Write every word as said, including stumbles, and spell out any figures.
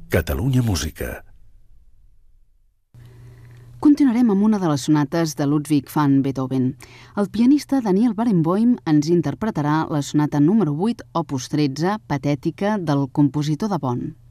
Catalunya Música. Continuarem amb una de les sonates de Ludwig van Beethoven. El pianista Daniel Barenboim ens interpretarà la sonata número vuit, opus tretze, Patètica, del compositor de Bonn.